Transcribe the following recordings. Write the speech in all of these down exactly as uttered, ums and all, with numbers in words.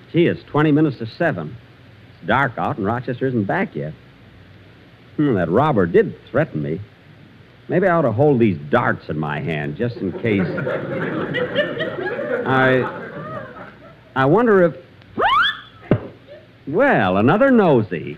Gee, it's twenty minutes to seven. It's dark out, and Rochester isn't back yet. Hmm, that robber did threaten me. Maybe I ought to hold these darts in my hand, just in case. I... I wonder if... Well, another nosy.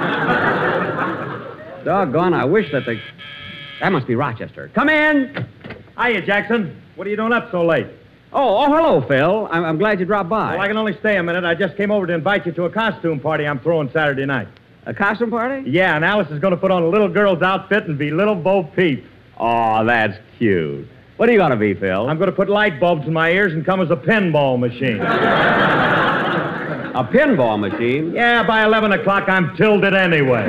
Doggone, I wish that the... That must be Rochester. Come in! Hiya, Jackson. What are you doing up so late? Oh, oh, hello, Phil. I'm, I'm glad you dropped by. Well, I can only stay a minute. I just came over to invite you to a costume party I'm throwing Saturday night. A costume party? Yeah, and Alice is going to put on a little girl's outfit and be little Bo Peep. Oh, that's cute. What are you going to be, Phil? I'm going to put light bulbs in my ears and come as a pinball machine. A pinball machine? Yeah, by eleven o'clock, I'm tilted anyway.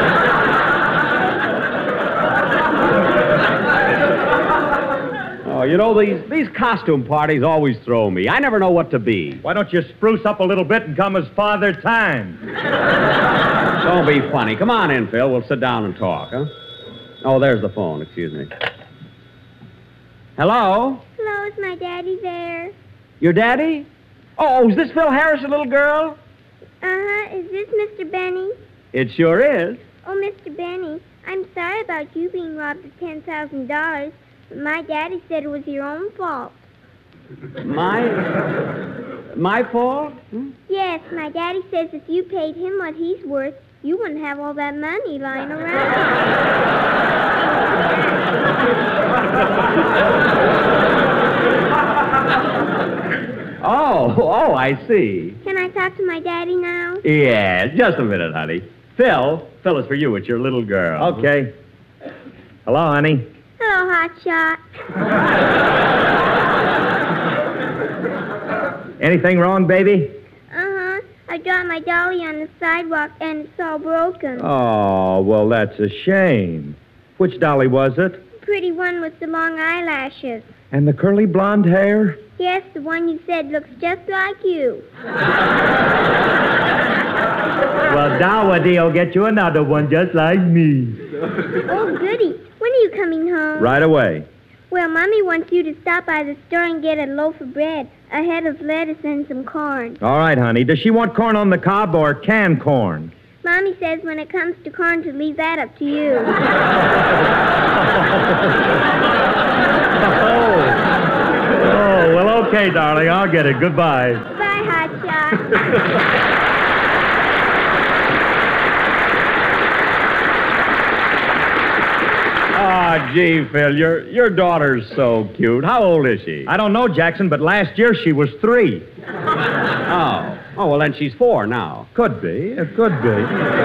Oh, you know, these, these costume parties always throw me. I never know what to be. Why don't you spruce up a little bit and come as Father Time? Don't be funny. Come on in, Phil. We'll sit down and talk, huh? Oh, there's the phone. Excuse me. Hello? Hello, is my daddy there? Your daddy? Oh, is this Phil Harris, a little girl? Uh-huh. Is this Mister Benny? It sure is. Oh, Mister Benny, I'm sorry about you being robbed of ten thousand dollars. My daddy said it was your own fault. My... My fault? Hmm? Yes, my daddy says if you paid him what he's worth, you wouldn't have all that money lying around. Oh, oh, I see. Can I talk to my daddy now? Yeah, just a minute, honey. Phil, Phil, is for you. It's your little girl. Okay. Hello, honey. Hello, Hotshot. Anything wrong, baby? Uh-huh. I dropped my dolly on the sidewalk and it's all broken. Oh, well, that's a shame. Which dolly was it? Pretty one with the long eyelashes. And the curly blonde hair? Yes, the one you said looks just like you. Well, Dowdy will get you another one just like me. Oh, goody. When are you coming home? Right away. Well, Mommy wants you to stop by the store and get a loaf of bread, a head of lettuce, and some corn. All right, honey. Does she want corn on the cob or canned corn? Mommy says when it comes to corn to leave that up to you. oh. oh, well, okay, darling. I'll get it. Goodbye. Bye, Hotshot. Oh, gee, Phil, your, your daughter's so cute. How old is she? I don't know, Jackson, but last year she was three. Oh. Oh, well, then she's four now. Could be. It could be.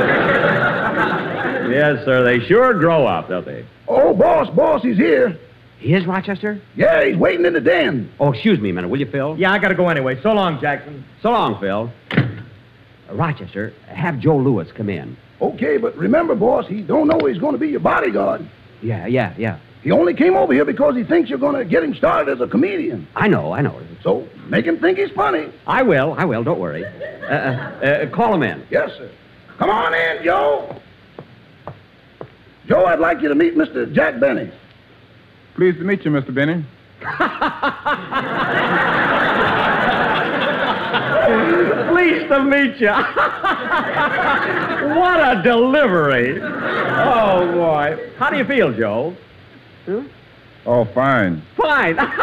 Yes, sir. They sure grow up, don't they? Oh, boss, boss, he's here. He is, Rochester? Yeah, he's waiting in the den. Oh, excuse me a minute, will you, Phil? Yeah, I gotta go anyway. So long, Jackson. So long, Phil. Uh, Rochester, have Joe Lewis come in. Okay, but remember, boss, he don't know he's going to be your bodyguard. Yeah, yeah, yeah. He only came over here because he thinks you're going to get him started as a comedian. I know, I know. So make him think he's funny. I will, I will, don't worry. Uh, uh, uh, call him in. Yes, sir. Come on in, Joe. Joe, I'd like you to meet Mister Jack Benny. Pleased to meet you, Mister Benny. Pleased to meet you. What a delivery. Oh, boy. How do you feel, Joe? Huh? Oh, fine. Fine. That's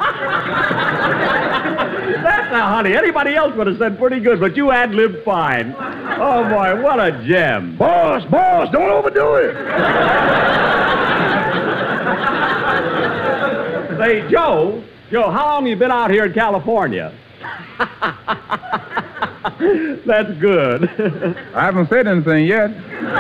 a honey. Anybody else would have said pretty good, but you ad-libbed fine. Oh, boy, what a gem. Boss, boss, don't overdo it. Say, Joe, Joe, how long have you been out here in California? That's good. I haven't said anything yet.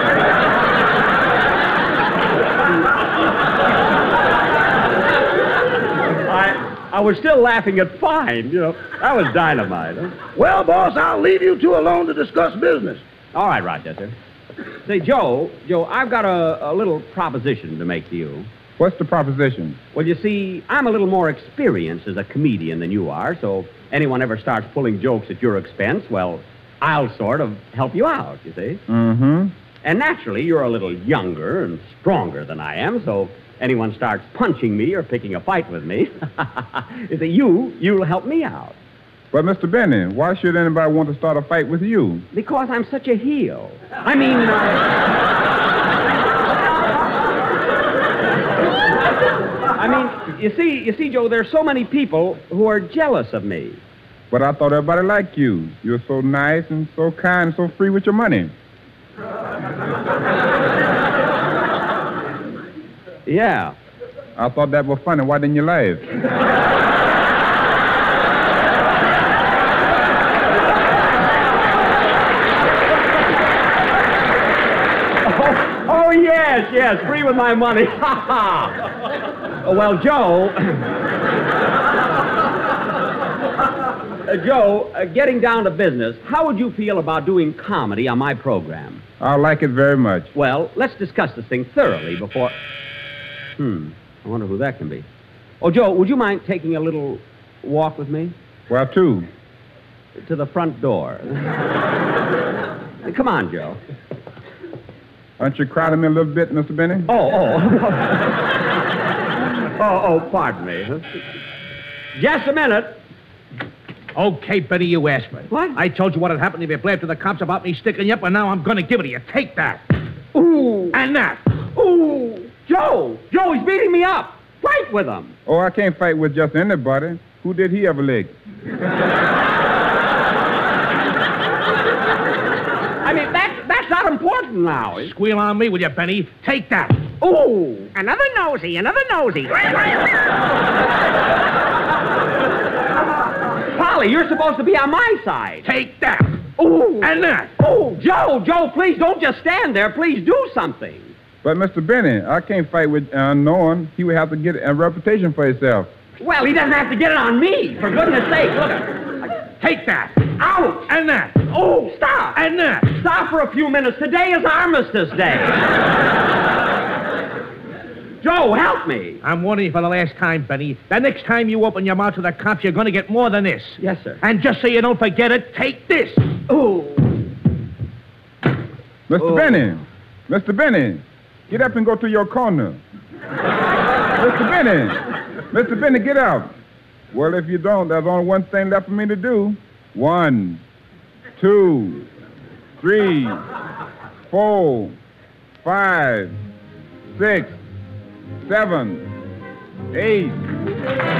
I I was still laughing at fine, you know. That was dynamite, huh? Well, boss, I'll leave you two alone to discuss business. All right, Rochester. Say, Joe, Joe, I've got a, a little proposition to make to you. What's the proposition? Well, you see, I'm a little more experienced as a comedian than you are, so anyone ever starts pulling jokes at your expense, well, I'll sort of help you out, you see? Mm-hmm. And naturally, you're a little younger and stronger than I am, so anyone starts punching me or picking a fight with me, you see, you, you'll help me out. But, Mister Benny, why should anybody want to start a fight with you? Because I'm such a heel. I mean, uh... I mean, you see, you see, Joe, there's so many people who are jealous of me. But I thought everybody liked you. You're so nice and so kind and so free with your money. Yeah. I thought that was funny. Why didn't you laugh? Oh, yes, yes, free with my money. Ha ha. Well, Joe. uh, Joe, uh, getting down to business, how would you feel about doing comedy on my program? I like it very much. Well, let's discuss this thing thoroughly before. Hmm. I wonder who that can be. Oh, Joe, would you mind taking a little walk with me? Where to? To the front door. Come on, Joe. Aren't you crowding me a little bit, Mister Benny? Oh, oh. oh, oh, pardon me. Just a minute. Okay, Benny, you asked me. What? I told you what had happened if you blabbed to the cops about me sticking you up, and now I'm going to give it to you. Take that. Ooh. And that. Ooh. Joe. Joe, he's beating me up. Fight with him. Oh, I can't fight with just anybody. Who did he ever lick? I mean, that, that's not important now. Squeal on me, will you, Benny? Take that. Ooh. Another nosy, another nosy. Polly, you're supposed to be on my side. Take that. Ooh. And that. Oh, Joe, Joe, please don't just stand there. Please do something. But, Mister Benny, I can't fight with unknown. He would have to get a reputation for himself. Well, he doesn't have to get it on me. For goodness sake, look. Take that. Ouch. And that. Oh, stop. And that. Stop for a few minutes. Today is Armistice Day. Joe, help me. I'm warning you for the last time, Benny. The next time you open your mouth to the cops, you're going to get more than this. Yes, sir. And just so you don't forget it, take this. Ooh. Mister Oh. Benny, Mister Benny, get up and go to your corner. Mister Benny, Mister Benny, get out. Well, if you don't, there's only one thing left for me to do. One, two, three, four, five, six, seven, eight.